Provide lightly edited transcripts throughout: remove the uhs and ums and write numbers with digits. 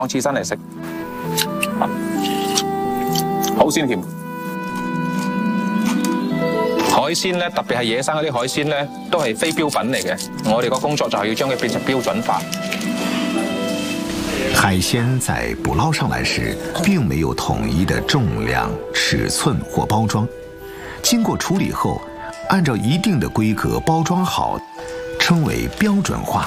當刺身嚟食，好鮮甜。海鮮咧，特別係野生嗰啲海鮮咧，都係非標品嚟嘅。我哋個工作就係要將佢變成標準化。 海鮮在捕撈上來時，並沒有統一的重量、尺寸或包裝，經過處理後，按照一定的規格包裝好，稱為標準化。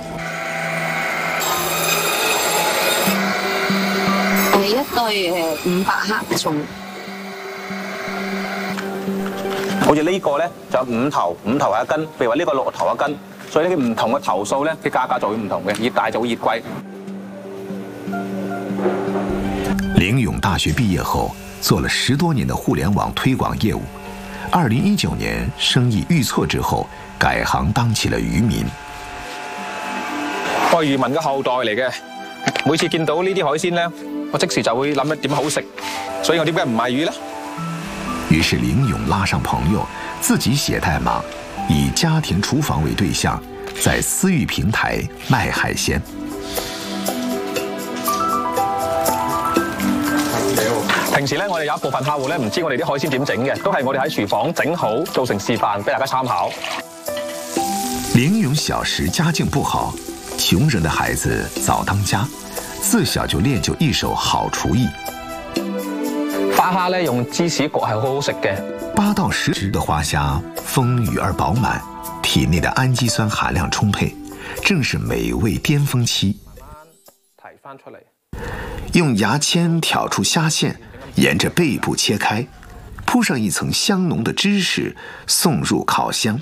一對500克重。 好似呢個咧就有5頭，5頭係1斤，譬如話呢個6頭1斤，所以呢啲唔同嘅頭數咧，嘅價格就會唔同嘅，越大就會越貴。 林勇大學畢業後，做了10多年的互聯網推廣業務。2019年生意遇挫之後，改行當起了漁民。 我係漁民嘅後代嚟嘅，每次見到呢啲海鮮咧，我即時就會諗點好食，所以我點解唔賣魚呢？ 於是林勇拉上朋友，自己寫代碼，以家庭廚房為對象，在私域平台賣海鮮。 平時咧，我哋有一部分客戶咧唔知我哋啲海鮮點整嘅，都係我哋喺廚房整好，做成示範俾大家參考。 林勇小時家境不好，窮人的孩子早當家，自小就練就一手好廚藝。 花蝦咧用芝士焗係好好食嘅。 8到10隻的花蝦豐腴而飽滿，體內的氨基酸含量充沛，正是美味巔峰期。 提翻出嚟， 用牙籤挑出蝦線，沿着背部切開，鋪上一層香濃的芝士，送入烤箱。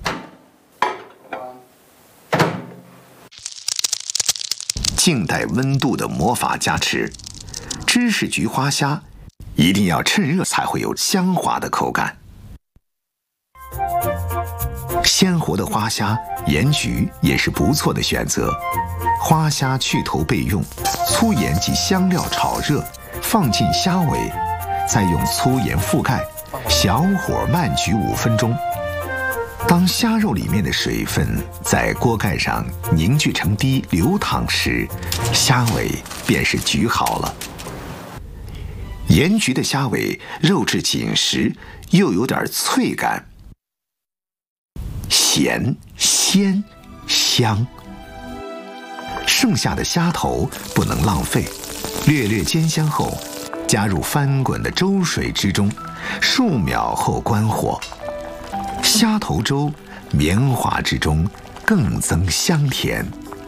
靜待溫度的魔法加持，芝士焗花蝦一定要趁熱才會有香滑的口感。鮮活的花蝦鹽焗也是不錯的選擇。花蝦去頭備用，粗鹽及香料炒熱，放進蝦尾，再用粗鹽覆蓋，小火慢焗5分鐘。當蝦肉裡面的水分在鍋蓋上凝聚成滴流淌時，蝦尾便是焗好了。鹽焗的蝦尾肉質緊實，又有點脆感，鹹、鮮、香。剩下的蝦頭不能浪費，略略煎香後，加入翻滾的粥水之中，數秒後關火。蝦頭粥綿滑之中更增香甜。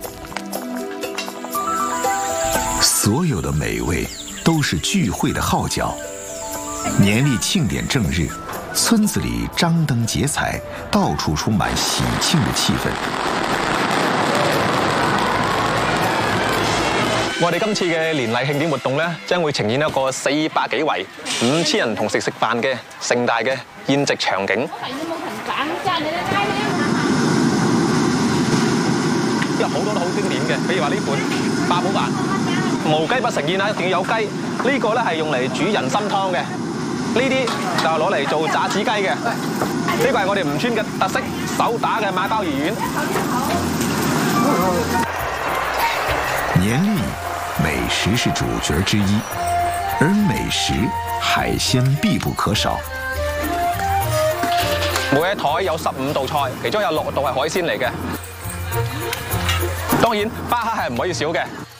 所有的美味都是聚會的號角。年例慶典正日，村子裡張燈結彩，到處充滿喜慶的氣氛。 我哋今次嘅年例慶典活動咧，將會呈現一個400幾圍、5000人同食飯嘅盛大嘅宴席場景。有好多都好經典嘅，譬如話呢款八寶飯，無雞不成宴啊，一定要有雞。呢個咧係用嚟煮人參湯嘅，呢啲就係攞嚟做炸子雞嘅。呢個係我哋吳村嘅特色手打嘅馬鮫魚丸。 年例美食是主角之一，而美食海鮮必不可少。 每一台有15道菜，其中有6道係海鮮嚟嘅。當然，花蝦係唔可以少嘅。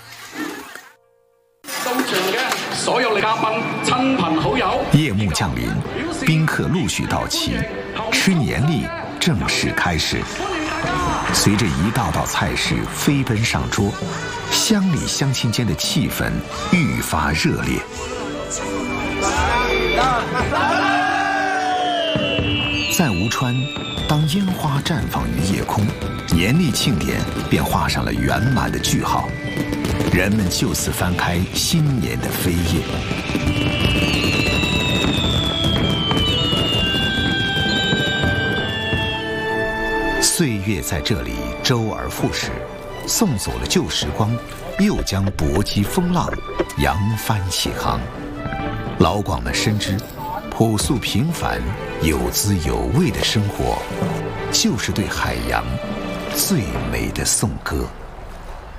到場嘅所有嘉賓、親朋好友。 夜幕降臨，賓客陸續到齊，吃年例正式開始。隨着一道道菜式飛奔上桌，鄉里鄉親間的氣氛愈發熱烈。在吳川，當煙花綻放於夜空，年例慶典便畫上了圓滿的句號。人們就此翻開新年的扉頁。歲月在這裡周而復始，送走了舊時光，又將搏擊風浪，揚帆起航。老廣們深知，樸素平凡、有滋有味的生活，就是對海洋最美的頌歌。